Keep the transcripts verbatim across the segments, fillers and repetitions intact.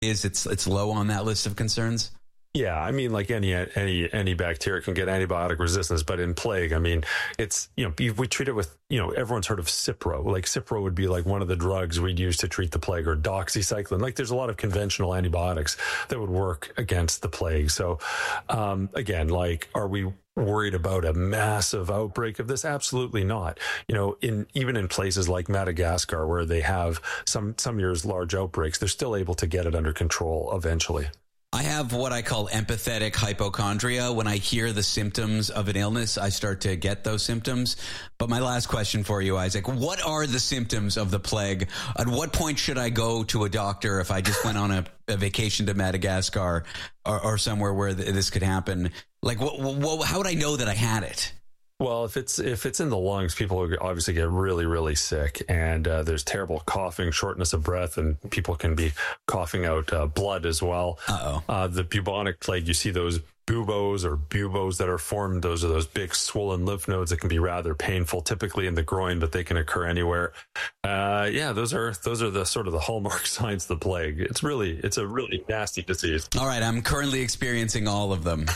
is it's it's low on that list of concerns? Yeah, I mean, like any any any bacteria can get antibiotic resistance, but in plague, I mean, it's, you know, we treat it with, you know, everyone's heard of Cipro. Like Cipro would be like one of the drugs we'd use to treat the plague, or doxycycline. Like there's a lot of conventional antibiotics that would work against the plague. So um, again, like, are we worried about a massive outbreak of this? Absolutely not. You know, in even in places like Madagascar, where they have some some years large outbreaks, they're still able to get it under control eventually. I have what I call empathetic hypochondria. When I hear the symptoms of an illness, I start to get those symptoms. But my last question for you, Isaac, what are the symptoms of the plague? At what point should I go to a doctor if I just went on a, a vacation to Madagascar or, or somewhere where th- this could happen? Like, what, what, how would I know that I had it? Well, if it's if it's in the lungs, people obviously get really, really sick, and uh, there's terrible coughing, shortness of breath, and people can be coughing out uh, blood as well. Uh-oh. Uh, the bubonic plague, you see those buboes or buboes that are formed. Those are those big swollen lymph nodes that can be rather painful, typically in the groin, but they can occur anywhere. Uh, yeah, those are those are the sort of the hallmark signs of the plague. It's really it's a really nasty disease. All right, I'm currently experiencing all of them.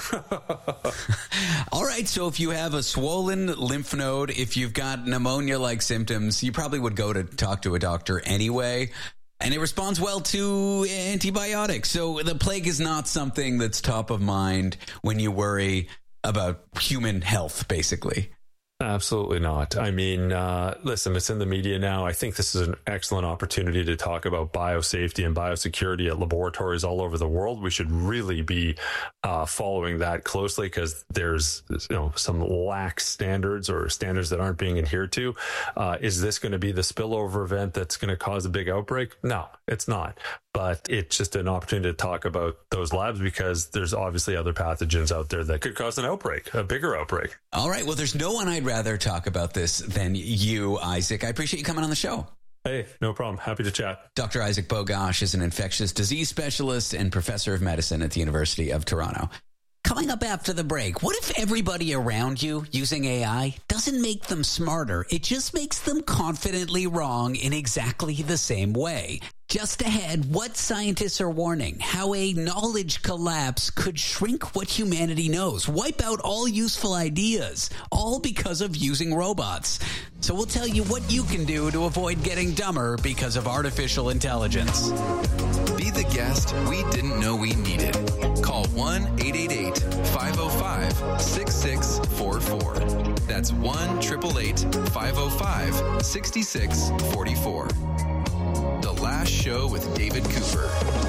All right, so if you have a swollen lymph node, if you've got pneumonia-like symptoms, you probably would go to talk to a doctor anyway. And it responds well to antibiotics. So the plague is not something that's top of mind when you worry about human health, basically. Absolutely not. I mean, uh, listen, it's in the media now. I think this is an excellent opportunity to talk about biosafety and biosecurity at laboratories all over the world. We should really be uh, following that closely, because there's, you know, some lax standards or standards that aren't being adhered to. Uh, is this going to be the spillover event that's going to cause a big outbreak? No, it's not. But it's just an opportunity to talk about those labs, because there's obviously other pathogens out there that could cause an outbreak, a bigger outbreak. All right. Well, there's no one I'd rather talk about this than you, Isaac. I appreciate you coming on the show. Hey, no problem. Happy to chat. Doctor Isaac Bogosh is an infectious disease specialist and professor of medicine at the University of Toronto. Coming up after the break, what if everybody around you using A I doesn't make them smarter? It just makes them confidently wrong in exactly the same way. Just ahead, what scientists are warning, how a knowledge collapse could shrink what humanity knows, wipe out all useful ideas, all because of using robots. So we'll tell you what you can do to avoid getting dumber because of artificial intelligence. Be the guest we didn't know we needed. Call one eight eight eight, five oh five, six six four four. That's one eight eight eight, five oh five, six six four four. The Last Show with David Cooper.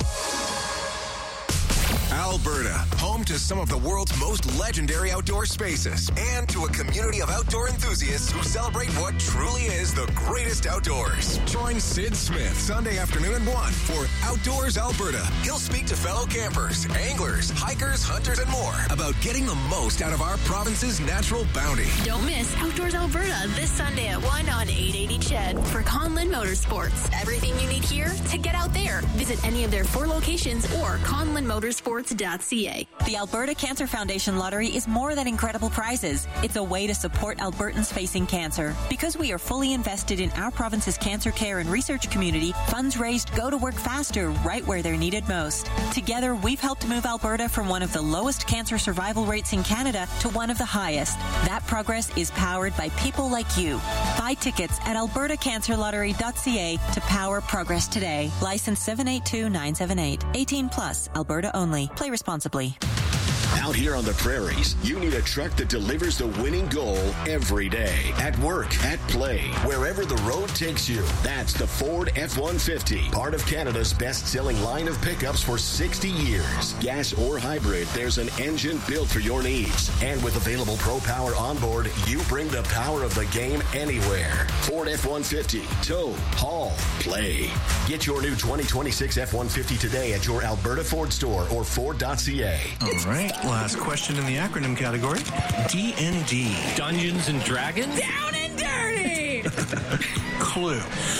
Alberta, home to some of the world's most legendary outdoor spaces, and to a community of outdoor enthusiasts who celebrate what truly is the greatest outdoors. Join Sid Smith Sunday afternoon at one for Outdoors Alberta. He'll speak to fellow campers, anglers, hikers, hunters, and more about getting the most out of our province's natural bounty. Don't miss Outdoors Alberta this Sunday at one on eight eighty C H E D for Conlin Motorsports. Everything you need here to get out there. Visit any of their four locations or conlin motorsports dot c a. The Alberta Cancer Foundation Lottery is more than incredible prizes. It's a way to support Albertans facing cancer. Because we are fully invested in our province's cancer care and research community, funds raised go to work faster right where they're needed most. Together, we've helped move Alberta from one of the lowest cancer survival rates in Canada to one of the highest. That progress is powered by people like you. Buy tickets at alberta cancer lottery dot c a to power progress today. License seven eight two nine seven eight. eighteen plus, Alberta only. Play responsibly. Out here on the prairies, you need a truck that delivers the winning goal every day. At work, at play, wherever the road takes you. That's the Ford F one fifty, part of Canada's best-selling line of pickups for sixty years. Gas or hybrid, there's an engine built for your needs. And with available Pro Power onboard, you bring the power of the game anywhere. Ford F one fifty, tow, haul, play. Get your new twenty twenty-six F one fifty today at your Alberta Ford store or ford dot c a. All right. Last question in the acronym category. D and D. Dungeons and Dragons? Down and dirty! Clue.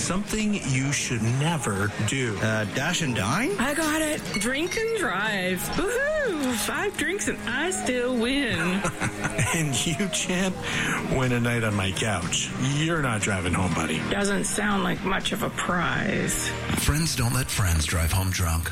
Something you should never do. Uh, dash and dine? I got it. Drink and drive. Woohoo! Five drinks and I still win. And you, champ, win a night on my couch. You're not driving home, buddy. Doesn't sound like much of a prize. Friends don't let friends drive home drunk.